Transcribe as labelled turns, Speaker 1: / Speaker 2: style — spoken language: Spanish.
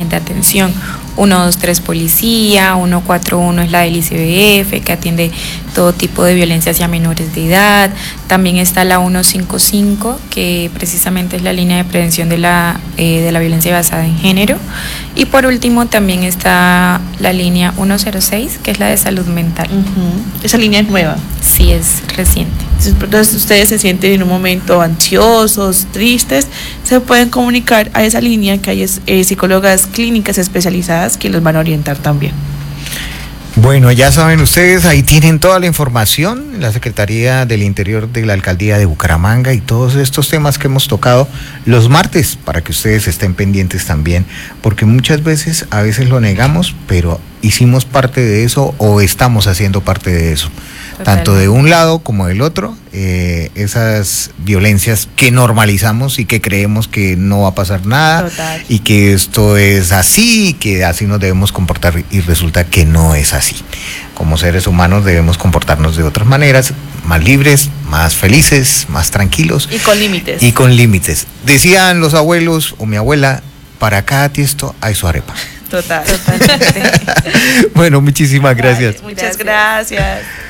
Speaker 1: de atención. 123 Policía, 141 es la del ICBF, que atiende todo tipo de violencia hacia menores de edad. También está la 155, que precisamente es la línea de prevención de la violencia basada en género. Y por último también está la línea 106, que es la de salud mental.
Speaker 2: Esa línea es nueva.
Speaker 1: Sí, es reciente.
Speaker 2: Entonces ustedes se sienten en un momento ansiosos, tristes, se pueden comunicar a esa línea, que hay psicólogas clínicas especializadas que los van a orientar también.
Speaker 3: Bueno, ya saben ustedes, ahí tienen toda la información, la Secretaría del Interior de la Alcaldía de Bucaramanga y todos estos temas que hemos tocado los martes, para que ustedes estén pendientes también, porque muchas veces, a veces lo negamos, pero hicimos parte de eso o estamos haciendo parte de eso. Tanto de un lado como del otro, esas violencias que normalizamos y que creemos que no va a pasar nada.
Speaker 2: Total.
Speaker 3: Y que esto es así y que así nos debemos comportar, y resulta que no es así. Como seres humanos debemos comportarnos de otras maneras, más libres, más felices, más tranquilos.
Speaker 2: Y con límites.
Speaker 3: Y con límites. Decían los abuelos o mi abuela, para cada tiesto hay su arepa.
Speaker 2: Total.
Speaker 1: Totalmente.
Speaker 3: Bueno, muchísimas gracias.
Speaker 2: Muchas gracias.